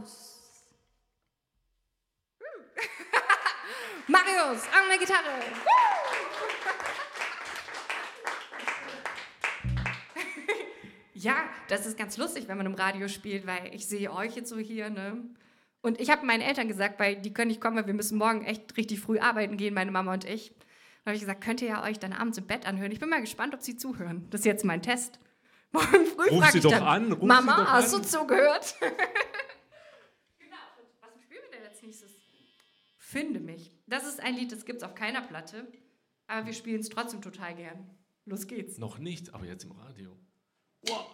aus. Marius, an der Gitarre. Ja, das ist ganz lustig, wenn man im Radio spielt, weil ich sehe euch jetzt so hier, ne? Und ich habe meinen Eltern gesagt, weil die können nicht kommen, weil wir müssen morgen echt richtig früh arbeiten gehen, meine Mama und ich. Da habe ich gesagt, könnt ihr ja euch dann abends im Bett anhören. Ich bin mal gespannt, ob sie zuhören. Das ist jetzt mein Test. Morgen früh frage ich dann, Mama, hast du zugehört? Genau, und was spielen wir denn als nächstes? Finde mich. Das ist ein Lied, das gibt es auf keiner Platte, aber wir spielen es trotzdem total gern. Los geht's. Noch nicht, aber jetzt im Radio. Wow.